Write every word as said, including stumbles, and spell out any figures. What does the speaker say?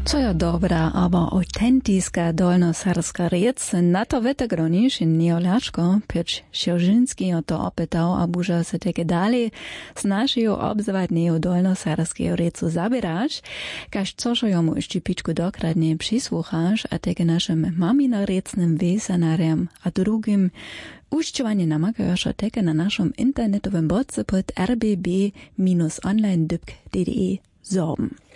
Co je dobra, aber autentiska dolnosarská riec, na to vete groniš in Neolačko, Piotr Sierzyński o to opytał, a buža se teke dalej z naszej obzywatnej dolnosarskiej riecu zabieraš, kaž cožo jomu ešte pičku dokradnie přisłuchaš, a teke našim maminoriecnym wesanarem, a drugim ušťovanie namakajoš a teke na našom internetovém bodce pod r b b dash online dot d e zorben.